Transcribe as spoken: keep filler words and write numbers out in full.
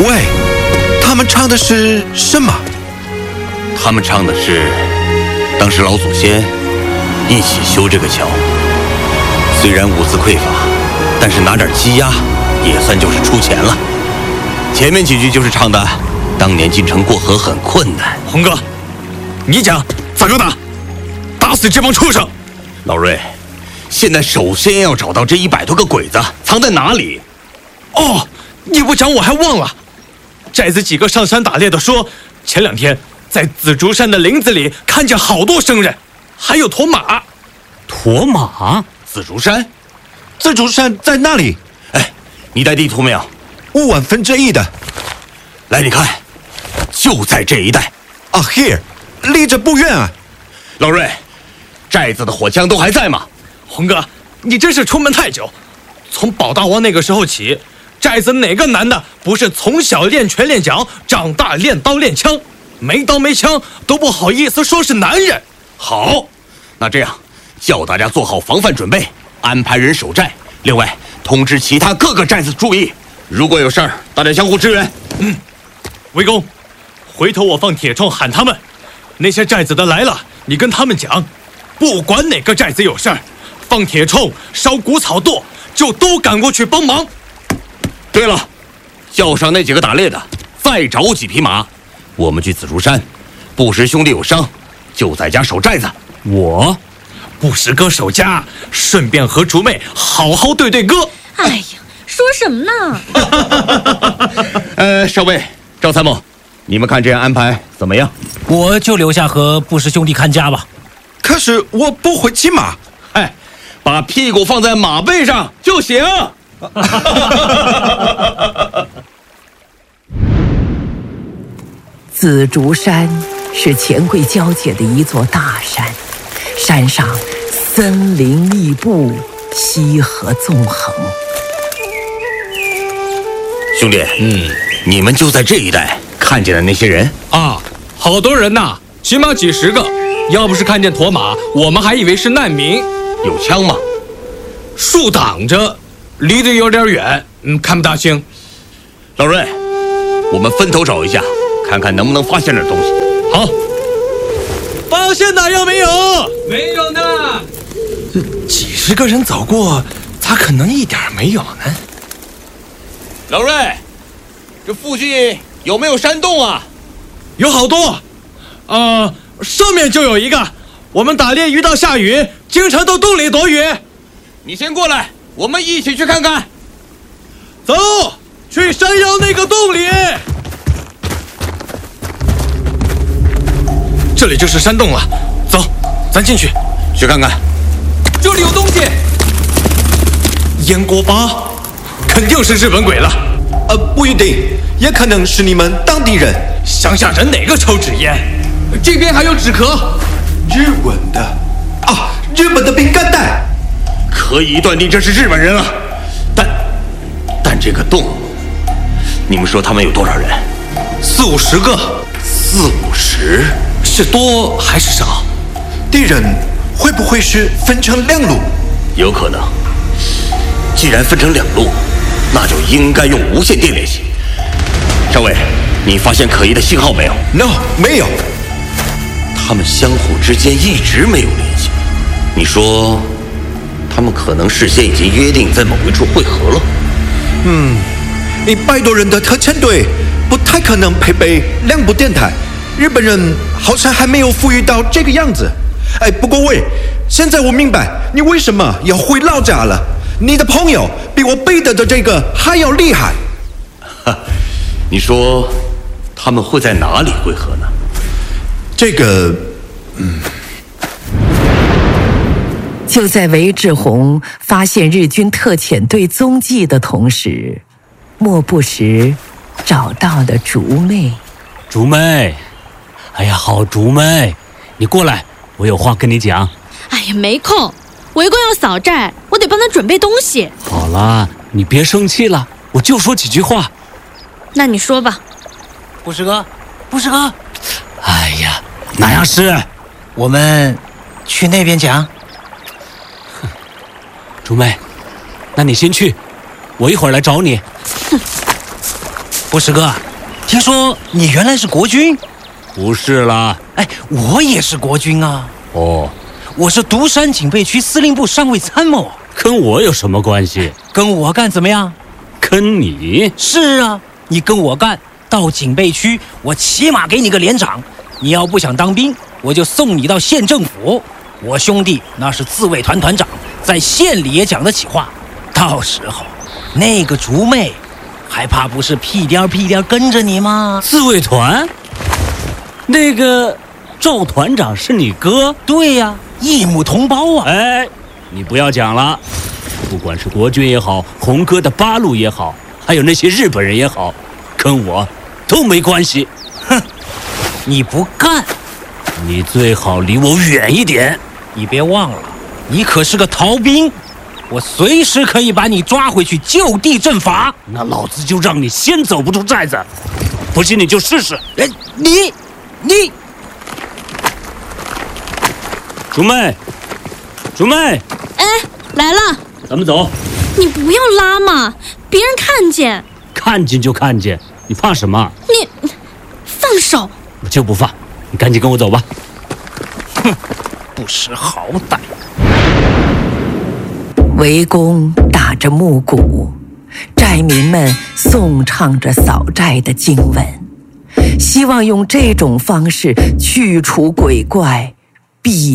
喂，他们唱的是什么？ 他们唱的是当时老祖先一起修这个桥，虽然物资匮乏，但是拿点鸡鸭也算就是出钱了。前面几句就是唱的当年进城过河很困难。 红哥，你讲咋个打？打死这帮畜生！ 老瑞，现在首先要找到这一百多个鬼子藏在哪里。 哦，你不讲我还忘了。寨子几个上山打猎的说，前两天在紫竹山的林子里看见好多生人，还有驼马。 驼马？ 紫竹山？ 紫竹山在那里？ 哎，你带地图没有？ 五万分之一的。 来，你看，就在这一带。 啊 ，here， 离着不远啊。 老瑞，寨子的火枪都还在吗？ 红哥，你真是出门太久。从保大王那个时候起，寨子哪个男的不是从小练拳练脚，长大练刀练枪，没刀没枪都不好意思说是男人。 好，那这样叫大家做好防范准备，安排人守寨。另外通知其他各个寨子注意，如果有事儿，大家相互支援。 嗯，围攻，回头我放铁铳喊他们，那些寨子的来了，你跟他们讲，不管哪个寨子有事儿，放铁铳烧谷草垛，就都赶过去帮忙。 对了，叫上那几个打猎的，再找几匹马，我们去紫竹山。布什兄弟有伤，就在家守寨子。 我布什哥守家，顺便和竹妹好好对对歌。 哎呀，说什么呢？ 呃，少尉，赵参谋，你们看这样安排怎么样？ 我就留下和布什兄弟看家吧。 可是我不会骑马。 哎，把屁股放在马背上就行。 紫竹山是黔桂交界的一座大山，山上森林密布，溪河纵横。 兄弟，嗯，你们就在这一带看见了那些人啊？好多人呐，起码几十个。要不是看见驼马，我们还以为是难民。 有枪吗？ 树挡着，离得有点远，嗯，看不大清。 老瑞，我们分头找一下，看看能不能发现点东西。 好。发现哪样没有？ 没有呢。 这几十个人走过，咋可能一点没有呢？ 老瑞，这附近有没有山洞啊？ 有好多，呃，上面就有一个。我们打猎遇到下雨，经常到洞里躲雨。 你先过来，我们一起去看看。 走，去山腰那个洞里。这里就是山洞了，走，咱进去， 去看看。 这里有东西。烟锅巴，肯定是日本鬼了。 呃，不一定，也可能是你们当地人。 乡下人哪个抽纸烟？这边还有纸壳。 日文的啊，日本的饼干袋。 可以断定这是日本人了，但但这个洞，你们说他们有多少人？ 四五十个。 四五十是多还是少？ 敌人会不会是分成两路？ 有可能。既然分成两路，那就应该用无线电联系。少尉，你发现可疑的信号没有 ？No， 没有。 他们相互之间一直没有联系。你说，他们可能事先已经约定在某一处会合了？ 嗯，一百多人的特遣队不太可能配备两部电台。日本人好像还没有富裕到这个样子。哎，不过喂，现在我明白你为什么要回老家了。你的朋友比我背的的这个还要厉害。 哈，你说他们会在哪里会合呢？ 这个，嗯。 就在韦志宏发现日军特遣队踪迹的同时，莫不时找到了竹妹。 竹妹，哎呀，好竹妹，你过来，我有话跟你讲。 哎呀，没空，围攻要扫寨，我得帮他准备东西。 好了，你别生气了，我就说几句话。 那你说吧。 布什哥，布什哥，哎呀，哪样是？ 我们去那边讲。 竹妹，那你先去，我一会儿来找你。 不是哥，听说你原来是国军？ 不是啦。 哎，我也是国军啊。 哦， 我是独山警备区司令部上尉参谋。 跟我有什么关系？ 跟我干怎么样？ 跟你？ 是啊，你跟我干，到警备区，我起码给你个连长。你要不想当兵，我就送你到县政府。我兄弟那是自卫团团长，在县里也讲得起话。到时候，那个竹妹，还怕不是屁颠屁颠跟着你吗？ 自卫团？那个赵团长是你哥？ 对呀，一母同胞啊！ 哎，你不要讲了，不管是国军也好，红哥的八路也好，还有那些日本人也好，跟我都没关系。 哼，你不干， 你最好离我远一点。 你别忘了，你可是个逃兵，我随时可以把你抓回去就地正法。 那老子就让你先走不出寨子，不信你就试试。 哎，你，你， 竹妹，竹妹， 哎，来了， 咱们走。 你不要拉嘛，别人看见。 看见就看见，你怕什么？ 你放手！ 我就不放，你赶紧跟我走吧。 哼，不识好歹。 围攻打着木鼓，寨民们颂唱着扫寨的经文，希望用这种方式去除鬼怪，避